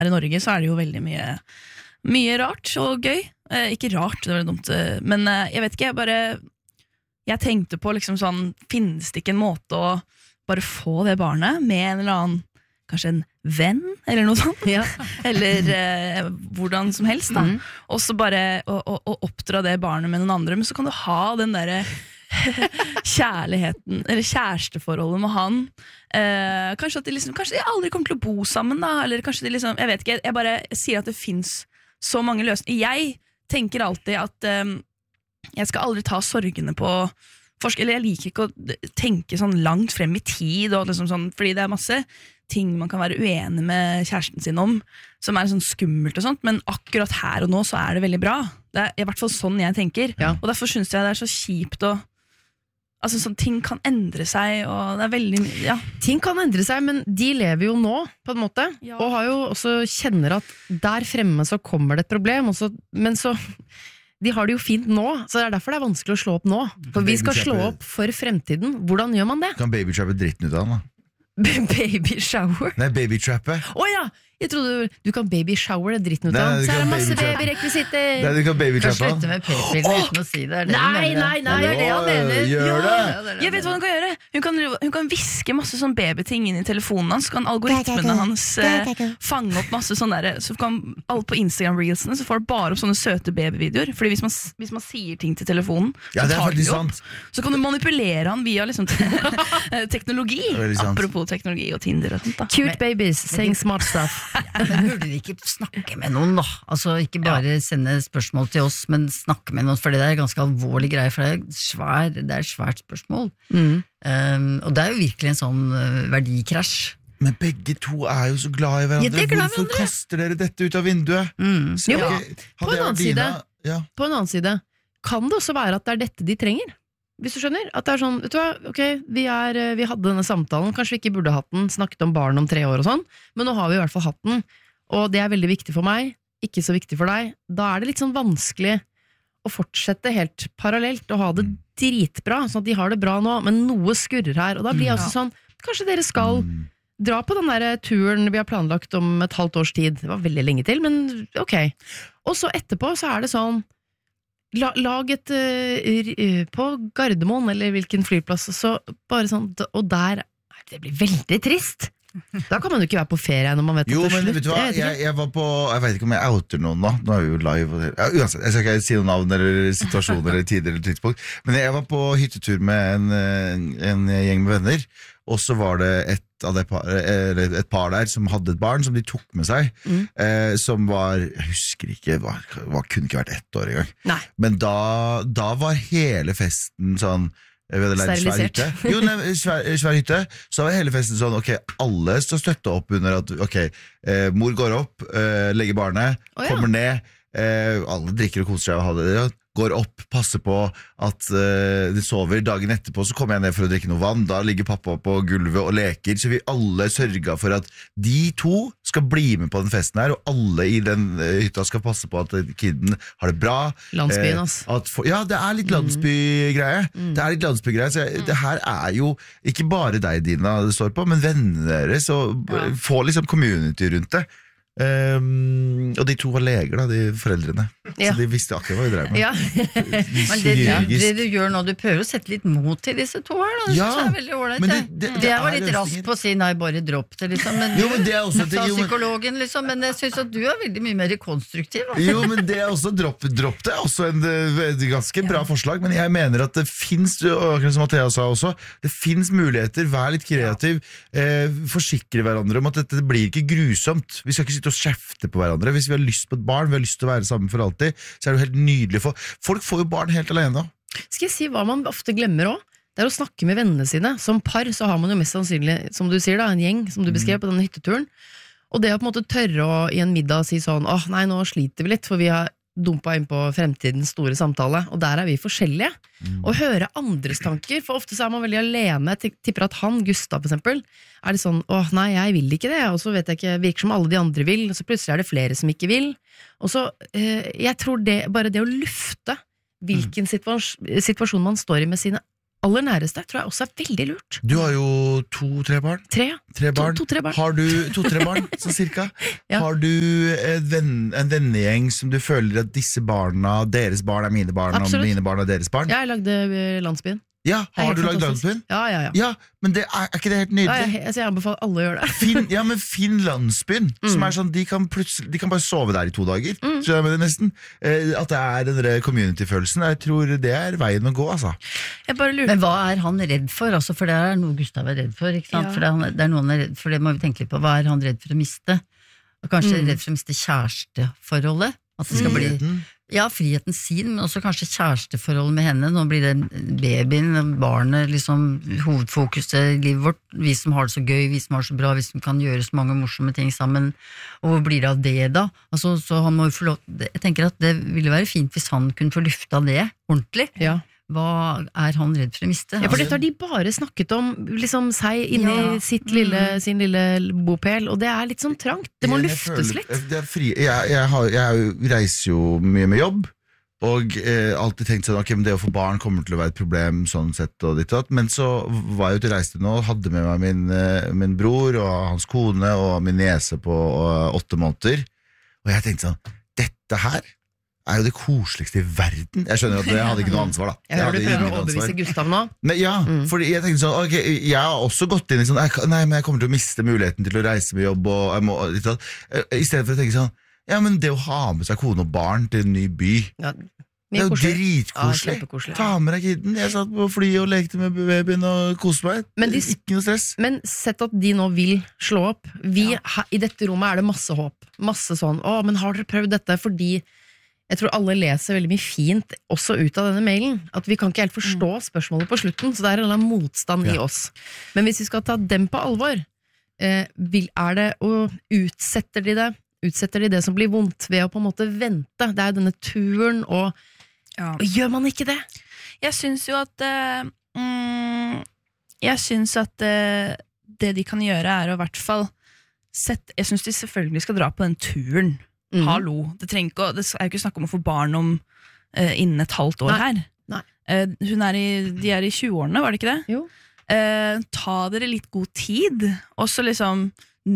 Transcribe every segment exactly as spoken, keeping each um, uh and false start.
Her i Norge så er det jo veldig mye, mye rart og gøy. Eh, ikke rart, det var dumt, men eh, jeg vet ikke, jeg bare jeg tenkte på liksom sånn, finnes det ikke en måte å bare få det barnet med en eller annen, kanskje en venn, eller noe sånt, ja. eller eh, hvordan som helst da, mm. og så bare å, å, å oppdra det barnet med noen andre, men så kan du ha den der kjærligheten, eller kjæresteforholdet med han, eh, kanskje at de liksom, kanskje de aldri kommer til å bo sammen da, eller kanskje de liksom, jeg vet ikke, jeg bare sier at det finnes så mange løsninger. Jeg tenker alltid at eh, jeg skal aldri ta sorgene på forsk, eller jeg liker ikke å tenke sånn langt frem i tid, og liksom sånn, fordi det er masse ting man kan være uenig med kjæresten sin om, som er sånn skummelt og sånt, men akkurat her og nå så er det veldig bra. Det er i hvert fall sånn jeg tenker, ja. Og derfor synes jeg det er så kjipt å altså sånn, ting kan endre seg, og det er veldig ja. Ting kan endre seg, men de lever jo nå, på en måte, ja. Og har jo også kjenner at der fremme så kommer det et problem, så, men så de har det jo fint nå, så det er derfor det er vanskelig å slå opp nå. For vi skal slå opp for fremtiden. Hvordan gjør man det? Kan babytrappe dritten ut av den da? Baby shower? Nei, babytrappe. Åja! Oh, jeg trodde du, du kan baby shower det dritten ut av. Så er det masse babyrekvisitter. Nei, du kan babytrappe. Kan slutte med p-piller oh! uten å si det. det nei, nei, nei, det er det han mener. Gjør det. Ja, det jeg vet hva hun kan gjøre. Hun kan, hun kan viske masse sånn babyting inn i telefonen hans, så kan algoritmene hans eh, fange opp masse sånne der, så kan alle på Instagram-reelsene, så får du bare opp sånne søte babyvideoer, fordi hvis man, hvis man sier ting til telefonen, ja, det er faktisk opp, sant. Så kan du manipulere han via liksom teknologi. Apropos teknologi og Tinder og sånt da. Cute babies, saying smart stuff. Ja, men burde vi ikke snakke med noen da? Altså ikke bare ja. Sende spørsmål til oss, men snakke med noen, for det er ganske alvorlig greie, for det er, svær, det er et svært spørsmål. Mm. Um, og det er jo virkelig en sånn uh, verdikrasj. Men begge to er jo så glad i hverandre. Ja, hvorfor hverandre. Kaster dere dette ut av vinduet? Mm. Så, jo, okay, på, en annen side, ja. på en annen side kan det også være at det er dette de trenger. Hvis du skjønner, at det er sånn, vet du hva, ok, vi, er, vi hadde denne samtalen, kanskje vi ikke burde hatt den, snakket om barn om tre år og sånn, men nå har vi i hvert fall hatt den, og det er veldig viktig for meg, ikke så viktig for deg. Da er det litt sånn vanskelig å fortsette helt parallelt og ha det dritbra, sånn at de har det bra nå, men noe skurrer her, og da blir jeg også sånn, kanskje dere skal dra på den der turen vi har planlagt om et halvt års tid. Det var veldig lenge til, men ok. Og så etterpå så er det sånn, La, lag et uh, på Gardermoen eller hvilken flyplass, så bare sånn, og der det blir veldig trist. Da kan man jo ikke være på ferie når man vet jo, at det er slutt. Jo, men vet du hva, jeg, jeg var på, jeg vet ikke om jeg outer noen nå, nå er vi jo live, ja, uansett, jeg skal ikke si noen navn eller situasjoner eller tider eller tidspunkt, men jeg var på hyttetur med en, en gjeng med venner, og så var det et av det par, eller et par der som hadde et barn som de tok med seg, mm. eh, som var, jeg husker ikke, var, var, kunne ikke vært ett år i gang. Nei. Men da, da var hele festen sånn, jeg vet, svær hytte. Jo, nei, svær, svær hytte. Så var hele festen sånn, ok, alle står støtte opp under at, ok, eh, mor går opp, eh, legger barnet, oh, ja. Kommer ned, eh, alle drikker og koser seg og har det, går opp, passer på at uh, de sover. Dagen etterpå så kommer jeg ned for å drikke noe vann, da ligger pappa på gulvet og leker, så vi alle sørget for at de to skal bli med på den festen her, og alle i den uh, hytta skal passe på at kidden har det bra. Landsbyen, ass. Eh, for, ja, det er litt landsbygreie. Mm. Det er litt landsbygreie, så jeg, det her er jo ikke bare deg, Dina, det står på, men vennene deres, og ja. Få liksom community rundt det. Um, og de to var leger da, de foreldrene, ja. Så de visste akkurat hva vi drev med, ja. de Men det, det du gjør nå, du prøver å sette litt mot til disse to her da. Ja, det er veldig ordentlig. men det, det, det, det var litt raskt på å si nei, bare dropp det liksom, men, jo, men det er også sa psykologen liksom, men jeg synes at du er veldig mye mer konstruktiv altså. Jo, men det er også dropp, dropp det er også en, et ganske bra ja. Forslag, men jeg mener at det finnes, akkurat som Mathea sa også, det finnes muligheter, vær litt kreativ, eh, forsikre hverandre om at dette blir ikke grusomt, vi skal ikke sitte og kjefte på hverandre. Hvis vi har lyst på et barn, vi har lyst til å være sammen for alltid, så er det jo helt nydelig for folk får jo barn helt alene. Skal jeg si hva man ofte glemmer også? Det er å snakke med vennene sine. Som par så har man jo mest sannsynlig, som du sier da, en gjeng, som du beskrev på denne hytteturen. Og det å på en måte tørre å i en middag si sånn, åh nei, nå sliter vi litt, for vi har dumpa inn på fremtidens store samtale, og der er vi forskjellige. Mm. Og høre andres tanker, for ofte så er man veldig alene. Jeg tipper at han, Gustav for eksempel, er det sånn, åh nei, jeg vil ikke det, og så vet jeg ikke, virker som alle de andre vil, og så plutselig er det flere som ikke vil. Og så, eh, jeg tror det, bare det å lufte hvilken mm. situasjon, situasjon man står i med sine aller næreste tror jeg også er veldig lurt. Du har jo to-tre barn. Tre, Tre barn. To, to, tre barn. Har du to-tre barn, sånn cirka? Ja. Har du en, venn, en vennegjeng som du føler at disse barna, deres barn er mine barn, Absolutt. og mine barn er deres barn? Jeg lagde eh, Landsbyen. Ja, Det er har helt du lagd fantastisk. Landsbyen? Ja, ja, ja. Ja, men det er, er ikke det helt ja nydelig? jeg, jeg, jeg anbefaler alle å gjøre det. Finn, ja, men finn Landsbyen, som Mm. er sånn, de kan, plutselig, de kan bare sove der i to dager. Mm. Tror jeg med det nesten. Eh, at det er den der community-følelsen. Jeg tror det er veien å gå, altså. Jeg bare lurer Men hva er han redd for? Altså, for det er noe Gustav er redd for. Ikke sant? Ja. For det er, han, det er noe han er redd for, det må vi tenke litt på. Hva er han redd for å miste? Og kanskje Mm. redd for å miste kjæresteforholdet? At det skal bli Friheten. Ja, friheten sin, men også kanskje kjæresteforholdet med henne. Nå blir det babyen, barnet, liksom hovedfokuset i livet vårt. Vi som har det så gøy, vi som har det så bra, vi som kan gjøre så mange morsomme ting sammen. Og hvor blir det av det, da? Altså, så han må jo få lov Jeg tenker at det ville være fint hvis han kunne få lufta det ordentlig. Ja. Hva er han redd for å miste? Ja, for Altså, dette har de bare snakket om liksom seg inni Ja. sitt lille, sin lille bopel, og det er litt sånn trangt. Det må Jeg- jeg luftes føler- litt. Det er fri, jeg, jeg, har, jeg er jo- reiser jo mye med jobb, og eh, alltid tenkt sånn, ok, men det å få barn kommer til å være et problem sånn sett, og ditt og datt. Men så var jeg ute og reiste nå, og hadde med meg min, eh, min bror og hans kone og min niese på eh, åtte måneder, og jeg tenkte sånn, dette her er jo det koseligste i verden. Jeg skjønner at jeg hadde ikke noe ansvar da. Jeg hører hadde du prøver ingen å overbevise ansvar. Gustav nå. Nei, ja, Mm. fordi jeg tenkte sånn, ok, jeg har også gått inn i sånn, jeg, kan- nei, men jeg kommer til å miste muligheten til å reise med jobb, og jeg må, litt sånn, eh, i stedet for å tenke sånn, ja, men det å ha med seg kone og barn til en ny by, Ja, det mye er jo koselig. dritkoselig. Ja, kjempekoselig. Ta med deg kiden, jeg satt på fly og lekte med babyen og koste meg. Men de- Ikke noe stress. Men sett at de nå vil slå opp. Vi, ha, I dette rommet er det masse håp. Masse sånn, å, men har dere prøvd dette? Fordi jeg tror alle leser veldig mye fint også ut av denne mailen. At vi kan ikke helt forstå spørsmålet på slutten, så det er en eller annen motstand i Ja. oss. Men hvis vi skal ta dem på alvor, eh, vil, er det, og utsetter de det? Utsetter de det som blir vondt ved å på en måte vente? Det er jo denne turen, og, ja. og gjør man ikke det? Jeg syns jo at eh, mm, Jeg syns at eh, det de kan gjøre, er å i hvert fall sette Jeg syns de selvfølgelig skal dra på den turen. Mhm. Hallo. Det, trenger ikke, å- det er jo ikke snakk om å få barn om eh, innen et halvt år Nei. her. Nei. Eh, hun er i, de er i tjueårene, var det ikke det? Jo. Eh, ta dere litt god tid, og så liksom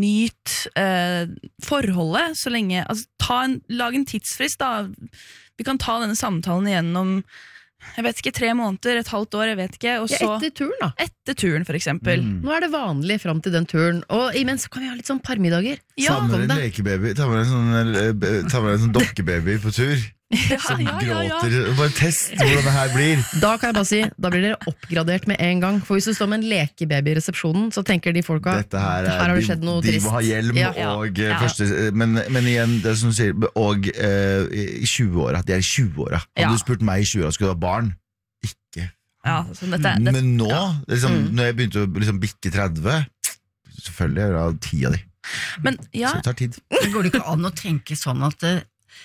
nyt eh, forholdet så lenge altså, ta en, Lag en tidsfrist, da. Vi kan ta denne samtalen igjennom jeg vet ikke, tre måneder, et halvt år, jeg vet ikke. Og Ja, så etter turen, da. etter turen, for eksempel. Mm. Nå er det vanlig fram til den turen, og imens så kan vi ha litt sånn parmiddager. Ja, Ta med kom en det. lekebaby, ta med en sånn, eh, b- ta med en sånn dokkebaby på tur, Ja, som ja, ja, ja. gråter. Bare test hvordan det her blir. Da kan jeg bare si, da blir dere oppgradert med en gang. For hvis du står med en lekebaby i resepsjonen, så tenker de folka Dette her, er, her har det de, skjedd noe de trist. må ha hjelm Ja. og eh, Ja. første men, men igjen, det som du sier, og eh, i tjueåra. De er i tjueåra. Hadde Ja. du spurt meg i tjueåra skulle du ha barn? Ikke. Ja, så dette, dette, Men nå, liksom, Mm. når jeg begynte å liksom, bikke tretti, selvfølgelig jeg vil ha ti av de. men ja, Så det tar tid. Det går det ikke an å tenke sånn at eh,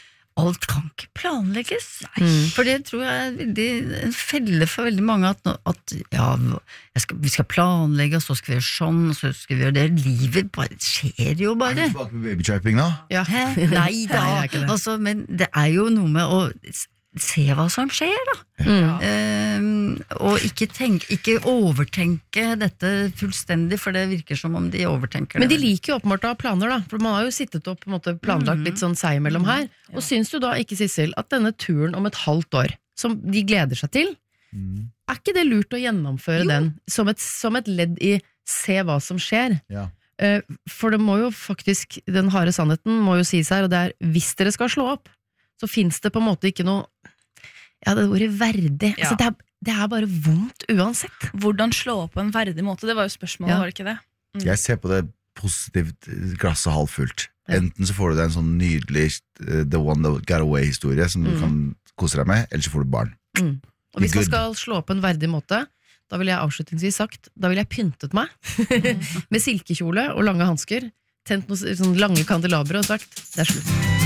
alt kan ikke planlegges. Mm. For det tror jeg er veldig, en felle for veldig mange at, nå- at ja, jeg skal, vi skal planlegge, og så skal vi gjøre sånn, og så skal vi gjøre det. Livet bare skjer jo Er du bare. tilbake med babytrapping nå? Ja. Hæ? Nei da, Nei, det er ikke det. altså, men det er jo noe med å s- se hva som skjer, da. Mm. Ehm, og ikke, tenk, ikke overtenke dette fullstendig, for det virker som om de overtenker Men de det. liker jo åpenbart å ha planer, da. For man har jo sittet og på en måte planlagt litt sånn seg imellom her. Og syns du da ikke, Sissel, at denne turen om et halvt år, som de gleder seg til, Mm. er ikke det lurt å gjennomføre Jo. den som et, som et ledd i se hva som skjer? Ja. Eh, For det må jo faktisk, den harde sannheten må jo sies her, og det er hvis dere skal slå opp, så finnes det på en måte ikke noe Ja, det ordet verdig. Ja. Altså, det, er, det er bare vondt uansett. hvordan slå opp på en verdig måte? Det var jo spørsmålet, Ja. var det ikke det? Mm. Jeg ser på det positivt, glasset halvfullt. Ja. Enten så får du deg en sånn nydelig eh, The One That Got Away-historie som du Mm. kan kose deg med, eller så får du barn. Og hvis man Good. skal slå opp på en verdig måte, da vil jeg avslutningsvis sagt, da vil jeg pyntet meg med silkekjole og lange hansker, tent noen sånn lange kandelabre og sagt, det er slutt.